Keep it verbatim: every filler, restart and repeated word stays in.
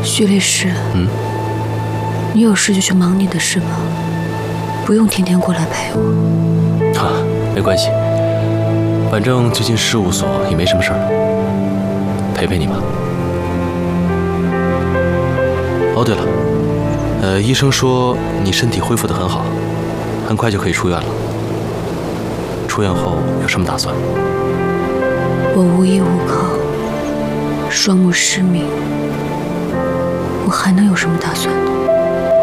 徐律师， 嗯， 你有事就去忙你的事吧，不用天天过来陪我。 啊，没关系，反正最近事务所也没什么事儿，陪陪你吧。哦，对了，呃，医生说你身体恢复得很好，很快就可以出院了。出院后有什么打算？ 我无依无靠，双目失明，我还能有什么打算呢？